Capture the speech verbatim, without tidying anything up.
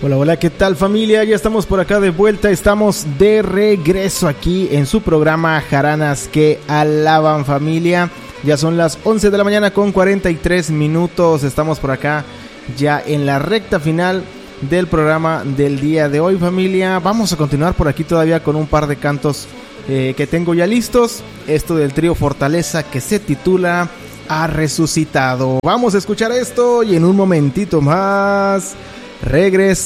Hola, hola, ¿qué tal familia? Ya estamos por acá de vuelta, estamos de regreso aquí en su programa Jaranas que Alaban, familia. Ya son las once de la mañana con cuarenta y tres minutos, estamos por acá ya en la recta final del programa del día de hoy, familia. Vamos a continuar por aquí todavía con un par de cantos eh, que tengo ya listos. Esto del trío Fortaleza que se titula Ha Resucitado. Vamos a escuchar esto y en un momentito más regresamos.